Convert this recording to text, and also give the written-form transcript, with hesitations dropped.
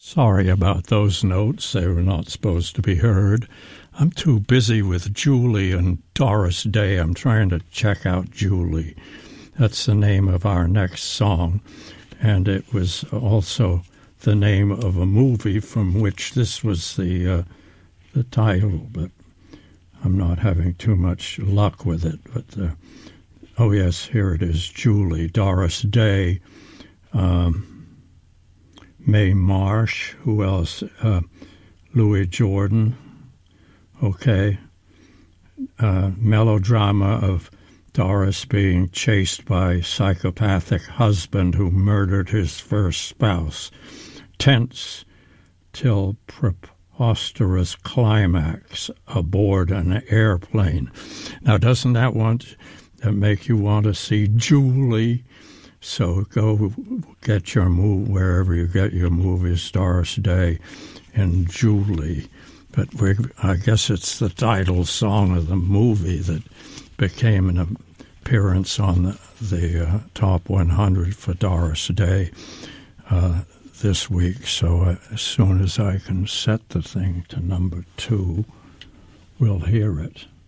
Sorry about those notes. They were not supposed to be heard. I'm too busy with Julie and Doris Day. I'm trying to check out Julie. That's the name of our next song. And it was also the name of a movie from which this was the title, but I'm not having too much luck with it. But oh yes, here it is, Julie, Doris Day, Mae Marsh, who else? Louis Jordan, okay. Melodrama of Doris being chased by psychopathic husband who murdered his first spouse. Tense till preposterous climax aboard an airplane. Now, doesn't that make you want to see Julie? So go get your wherever you get your movies, Doris Day and Julie. But I guess it's the title song of the movie that became an appearance on the Top 100 for Doris Day this week. So as soon as I can set the thing to number 2, we'll hear it.